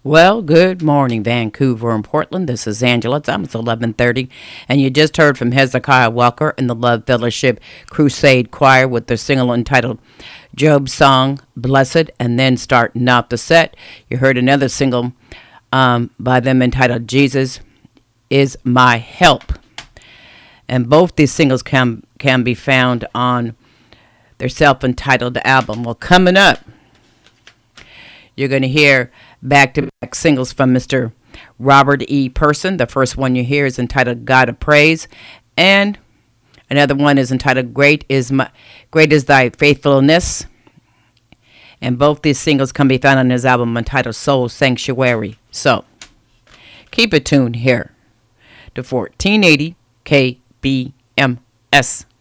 Well, good morning, Vancouver and Portland. This is Angela. It's almost 11:30, and you just heard from Hezekiah Walker in the Love Fellowship Crusade Choir with their single entitled Job's Song, Blessed, and then starting off the set, you heard another single by them entitled Jesus is My Help. And both these singles can be found on their self-entitled album. Well, coming up, you're going to hear back-to-back singles from Mr. Robert E. Person. The first one you hear is entitled God of Praise, and another one is entitled Great is Thy Faithfulness. And both these singles can be found on his album entitled Soul Sanctuary. So, keep it tuned here to 1480 KBMS.